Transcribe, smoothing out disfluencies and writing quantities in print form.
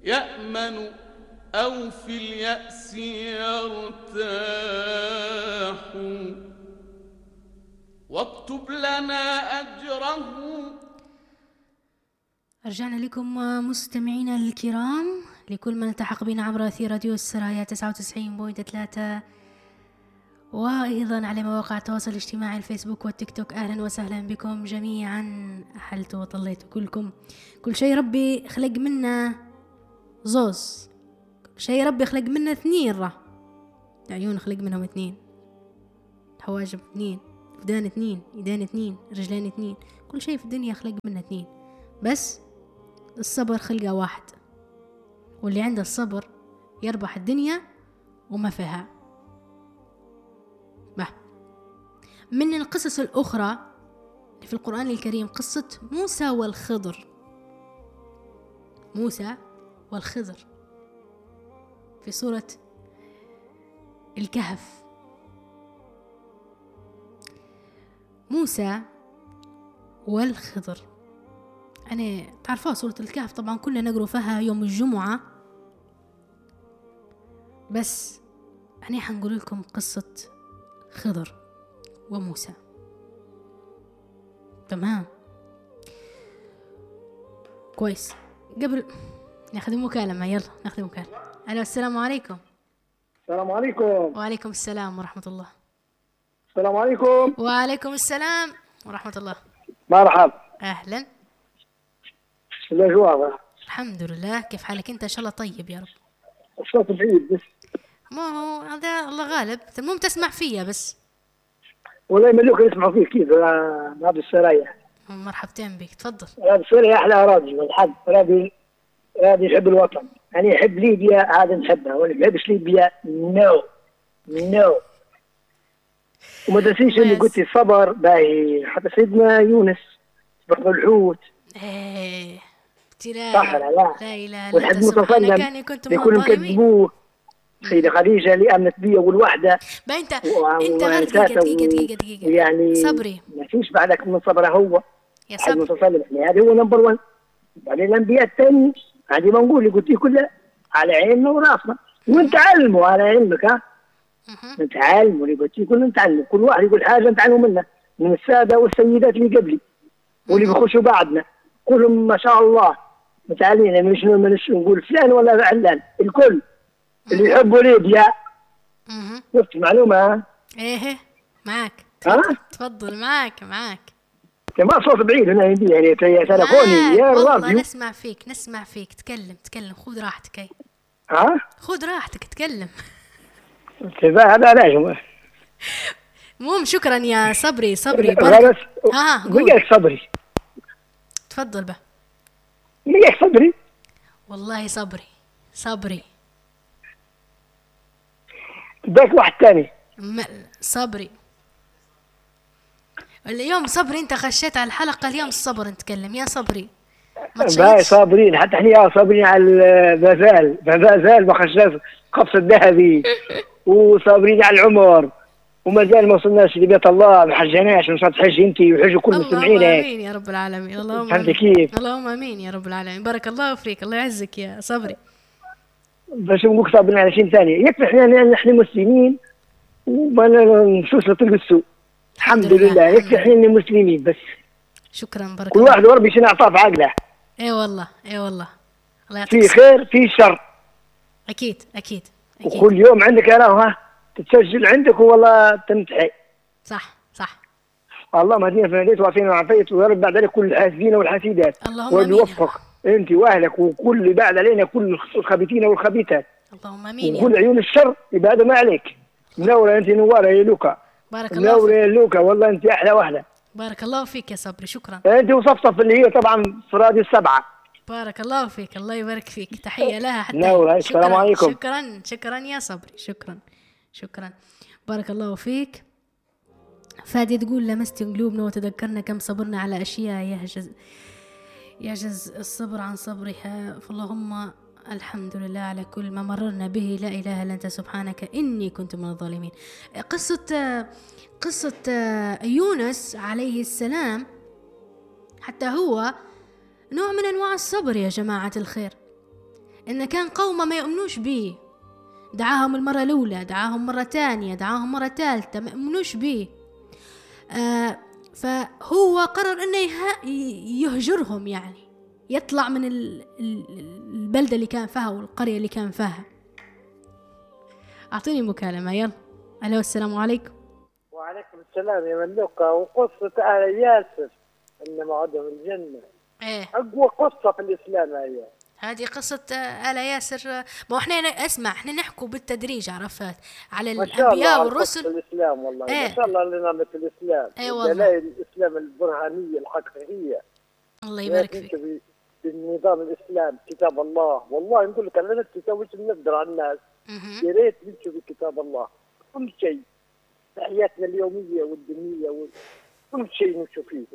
يأمن أو في اليأس يرتاح واكتب لنا أجره. رجعنا لكم مستمعينا الكرام، لكل من التحق بنا عبر أثير راديو السرايا 99.3 وأيضا على مواقع التواصل الاجتماعي الفيسبوك والتيك توك. أهلا وسهلا بكم جميعا، أحلتوا وطليتوا كلكم. كل شيء ربي خلق منا زوز، كل شيء ربي خلق منا 2، العيون خلق منهم 2، الحواجب 2، ودان 2، يدان 2، رجلين 2، كل شيء في الدنيا خلق منا 2، بس الصبر خلقه 1، واللي عنده الصبر يربح الدنيا وما فيها. من القصص الأخرى في القرآن الكريم قصة موسى والخضر. موسى والخضر في سورة الكهف. موسى والخضر، أنا تعرفوا سورة الكهف طبعا كلنا نقرأ فيها يوم الجمعة، بس أنا حنقول لكم قصة خضر وموسى. تمام كويس. قبل ناخذ مكالمة، يلا ناخذ مكالمة. ألو السلام عليكم. السلام عليكم. وعليكم السلام ورحمة الله. السلام عليكم. وعليكم السلام ورحمة الله. مرحبا. أهلا. الأجواء الحمد لله، كيف حالك أنت؟ إن شاء الله طيب يا رب. الصوت بعيد بس. ما هو هذا الله غالب، المهم تسمع فيا بس. والله ملوك يسمعوا فيه كيف هذا السرايا. مرحبتين بك، تفضل. هذا السرايا أحلى راجل والحد راجل يحب الوطن، يعني يحب ليبيا هذا نحبها، واللي ما يحبش ليبيا نو. وما تنسيش اللي قلتي الصبر باهي، حتى سيدنا يونس بطل الحوت. ايه صح ولا لا؟ لا اله الا والحد انت سبحانك متصلم اني كنت من يكونوا الظالمين. مكذبوه. سيدة خديجة اللي آمنت بيه والوحدة. انت غير دقيقة يعني صبري، ما فيش بعدك من صبره هو يا حد صبري. متصلب، يعني هذا هو نمبر 1. بعدين الانبياء الثاني هذه ما نقول اللي قلت كلها على عيننا وراسنا، ونتعلموا على علمك. نتعلموا اللي قلت كله نتعلموا، كل واحد يقول حاجه نتعلموا منها، من الساده والسيدات اللي قبلي واللي بيخشوا بعدنا كلهم ما شاء الله متعلمين. مش نقول فلان ولا علان، الكل اللي يحبوا ليبيا. شفت معلومه؟ ايه معك. تفضل معك ما صوت بعيد هنا عندي، يعني تلفوني يا والله نسمع فيك تكلم خذ راحتك. خذ راحتك تكلم. هذا علاج. المهم شكرا يا صبري. بس قول صبري. تفضل بقى. صبري والله صبري بدك واحد ثاني. صبري اليوم. صبري انت خشيت على الحلقة اليوم، الصبر نتكلم يا صبري. باي صابرين حتى احنا يا صابرين على البازال ما خشناش قفص الذهبي وصابرين على العمر، وما زال ما وصلناش لبيت الله، ما حجناش. نصاد حج انت وحجوا كل المستمعين. اللهم امين يا رب العالمين. اللهم امين كيف؟ اللهم امين يا رب العالمين. بارك الله فيك، الله يعزك يا صبري. باش نقول صابرين على شيء ثاني، يكفي احنا مسلمين وما نمشوش لطريق السوء. الحمد لله يكفي احنا مسلمين بس. شكرا بارك كل الله. واحد وربي شنو اعطاه بعقله. اي والله الله يعطيك. في خير في شر. اكيد وكل يوم عندك انا تتسجل عندك والله تنتحي. صح اللهم اهدنا فيمن هديت وعافينا ومن عافيت، ويا رب بعد عليك كل الحاسدين والحاسدات، ويوفق انت واهلك وكل اللي بعد علينا كل الخبيثين والخبيثات. اللهم امين. وكل عيون الشر يبعدوا ما عليك. منوره انت نواره يا لوكا. بارك الله منوره يا لوكا، والله انت احلى واحده. بارك الله فيك يا صبري. شكرا. انت وصفصف اللي هي طبعا في راديو 7. بارك الله فيك، الله يبارك فيك. تحيه لها حتى. السلام عليكم. شكرا يا صبري. شكرا بارك الله فيك. فادي تقول لمست قلوبنا وتذكرنا كم صبرنا على أشياء يعجز الصبر عن صبرها، فاللهم الحمد لله على كل ما مررنا به، لا إله إلا أنت سبحانك إني كنت من الظالمين. قصة يونس عليه السلام حتى هو نوع من أنواع الصبر يا جماعة الخير. إن كان قومه ما يؤمنوش به، دعاهم المرة الأولى، دعاهم مرة تانية، دعاهم مرة ثالثة، ما يؤمنوش به. فهو قرر إنه يهجرهم، يعني يطلع من البلدة اللي كان فيها والقرية اللي كان فيها. أعطيني مكالمة يلا. ألو السلام عليكم. وعليكم السلام يا ملوكة. وقصة آل ياسر إن موعدهم الجنة أقوى قصة في الإسلام هي. هذه قصة آل ياسر. ما احنا اسمع، احنا نحكوا بالتدريج، عرفت، على الأنبياء والرسل في الإسلام. والله ما شاء الله لنا في الإسلام دلائل الإسلام البرهانية الحقيقية. الله يبارك فيك. بالنظام الإسلام كتاب الله. والله نقول لك أنا نفسي سويت نقدر على الناس. يا ريت نمشي بكتاب الله كل شيء في حياتنا اليومية والدنيا كل شيء نمشي فيه.